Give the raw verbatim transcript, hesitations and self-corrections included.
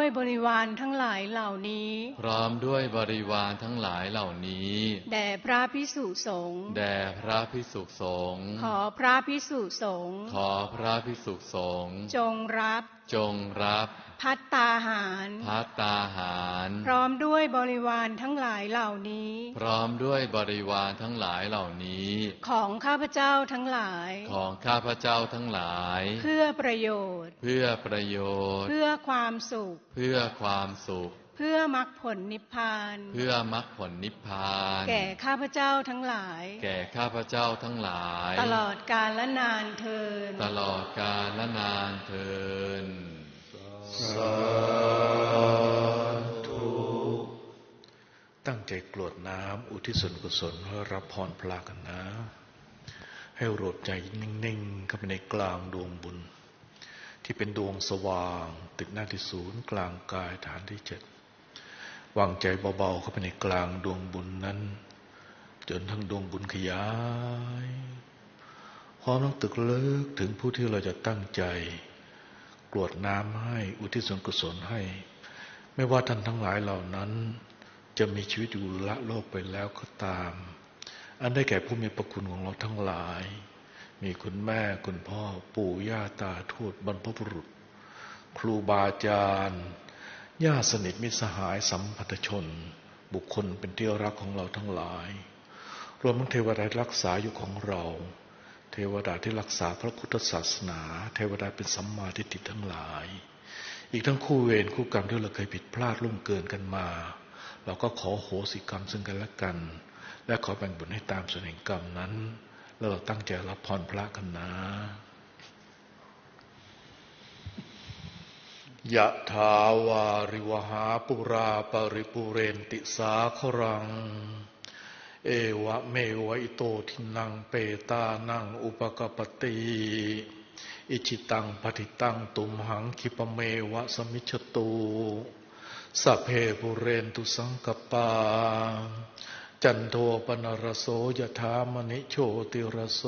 ด้วยบริวารทั้งหลายเหล่านี้พร้อมด้วยบริวารทั้งหลายเหล่านี้แด่พระภิกษุสงฆ์แด่พระภิกษุสงฆ์ขอพระภิกษุสงฆ์ขอพระภิกษุสงฆ์จงรับจงรับภัตตาหารภัตตาหารพร้อมด้วยบริวารทั้งหลายเหล่านี้พร้อมด้วยบริวารทั้งหลายเหล่านี้ของข้าพเจ้าทั้งหลายของข้าพเจ้าทั้งหลายเพื่อประโยชน์เพื่อประโยชน์เพื่อความสุขเพื่อความสุขเพื่อมรรคผลนิพพานเพื่อมรรคผลนิพพานแก่ข้าพเจ้าทั้งหลายแก่ข้าพเจ้าทั้งหลายตลอดกาลและนานเทอญตลอดกาลและนานเทอญสาธุตั้งใจกรวดน้ำอุทิศส่วนกุศลเพื่อรับพรพระกันนะให้รวมใจนิ่งๆเข้าไปในกลางดวงบุญที่เป็นดวงสว่างติดหน้าที่ศูนย์กลางกายฐานที่เจ็ดวางใจเบาๆเข้าไปในกลางดวงบุญนั้นจนทั้งดวงบุญขยายพร้อมทั้งตึกลึกถึงผู้ที่เราจะตั้งใจกรวดน้ำให้อุทิศส่วนกุศลให้ไม่ว่าท่านทั้งหลายเหล่านั้นจะมีชีวิตอยู่ละโลกไปแล้วก็ตามอันได้แก่ผู้มีพระคุณของเราทั้งหลายมีคุณแม่คุณพ่อปู่ย่าตาทวดบรรพบุรุษครูบาอาจารย์ญาติสนิทมิตรสหายสัมพันธชนบุคคลเป็นที่รักของเราทั้งหลายรวมทั้งเทวดารักษาอยู่ของเราเทวดาที่รักษาพระพุทธศาสนาเทวดาเป็นสัมมาทิฏฐิทั้งหลายอีกทั้งคู่เวรคู่กรรมที่เราเคยผิดพลาดล่วงเกินกันมาเราก็ขอโหสิกรรมซึ่งกันและกันและขอแบ่งบุญให้ตามส่วนแห่งกรรมนั้นแล้วเราตั้งใจรับพรพระกันนะยะถาวาริวหาปุราปริปุเรนติสาครังเอวะเมวะอิโตทินังเปตานังอุปกปติอิจิตังปฏิตังตุมหังคิปเมวะสมิจฉตุสัพเพปุเรนตุสังกปาจันโทปนรโสยถามณิโชติรโส